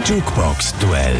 Jukebox-Duell.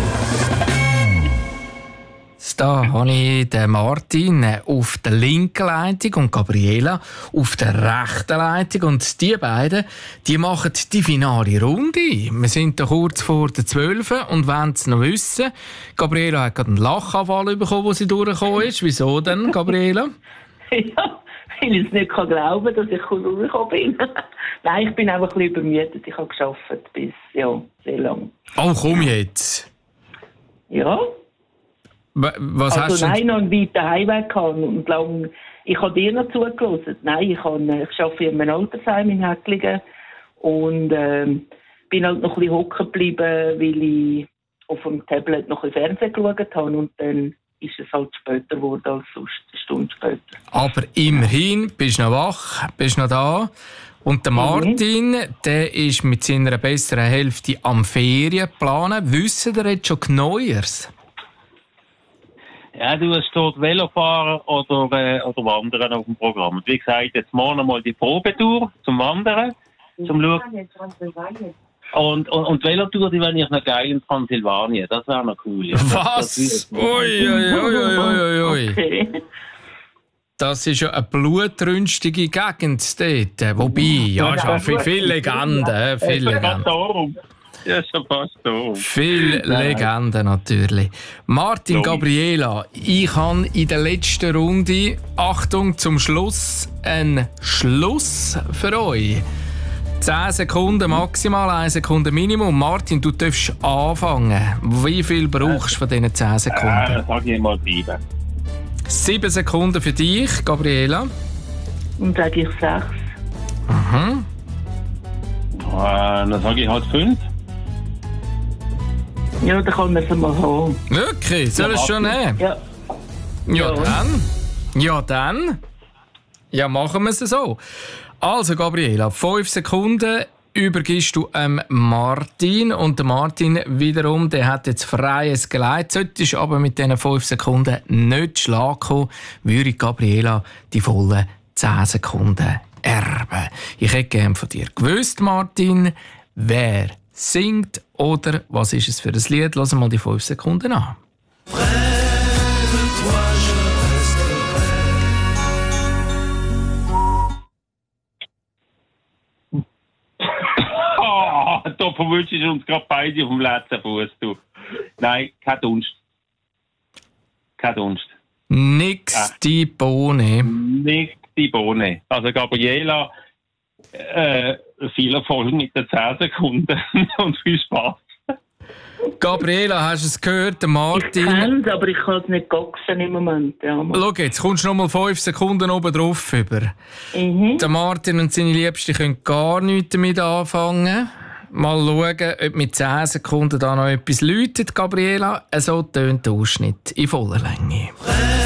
Da habe ich den Martin auf der linken Leitung und Gabriela auf der rechten Leitung. Und die beiden, die machen die finale Runde. Wir sind da kurz vor der 12 und wollen es noch wissen. Gabriela hat gerade einen Lachanfall bekommen, wo sie durchgekommen ist. Wieso denn, Gabriela? Ja, weil ich es nicht glauben kann, dass ich durchgekommen bin. Nein, ich bin einfach ein bisschen übermüdet. Ich habe gearbeitet bis sehr lang. Oh, komm jetzt. Ja. Was also hast du? Nein, noch einen weiten Heimweg gehabt und lang. Ich habe dir noch zugelassen. Nein, ich arbeite in einem Altersheim in Häcklingen und bin halt noch ein bisschen hocken geblieben, weil ich auf dem Tablet noch ein Fernsehen geschaut habe und dann ist es halt später geworden als sonst, eine Stunde später. Aber immerhin, bist du noch wach, bist noch da. Und der Martin, der ist mit seiner besseren Hälfte am Ferien planen. Wissen ihr jetzt schon Neues? Ja, es steht Velofahren oder Wandern auf dem Programm. Und wie gesagt, jetzt morgen mal die Probetour zum Wandern, zum Schauen. Und die Velotour, die wäre ich noch geil in Transsilvanien. Das wäre noch cool. Ja. Was? Ui. Okay. Das ist ja eine blutrünstige Gegend dort. Wobei, ja, schon viele Legenden. Ja, schon fast da. Viele Legenden natürlich. Martin, Gabriela, ich habe in der letzten Runde, Achtung zum Schluss, einen Schluss für euch. 10 Sekunden maximal, 1 Sekunde Minimum. Martin, du darfst anfangen. Wie viel brauchst du von diesen 10 Sekunden? Dann sage ich mal 7. 7 Sekunden für dich, Gabriela. Und sage ich 6. Mhm. Dann sage ich halt 5. Ja, dann kann man es mal haben. Wirklich? Soll es schon nehmen? Ja. Ja, dann. Ja, machen wir es so. Also, Gabriela, 5 Sekunden übergibst du Martin. Und der Martin wiederum, der hat jetzt freies Geleit. Solltest aber mit diesen 5 Sekunden nicht Schlag kommen, würde Gabriela die vollen 10 Sekunden erben. Ich hätte gerne von dir gewusst, Martin, wer singt oder was ist es für ein Lied? Lass mal die 5 Sekunden an. Da verwünscht ich uns gerade beide auf dem letzten Fuß. Nein, kein Dunst. Nix die Bohne. Nicht die Bohne. Also Gabriela, viel Erfolg mit den 10 Sekunden und viel Spaß. Gabriela, hast du es gehört? Der Martin. Ich kenne es, aber ich kann es nicht goxen im Moment. Ja, schau jetzt, kommst du noch mal 5 Sekunden oben drauf über. Der Martin und seine Liebste können gar nichts damit anfangen. Mal schauen, ob mit 10 Sekunden da noch etwas läutet, Gabriela. So tönt der Ausschnitt in voller Länge.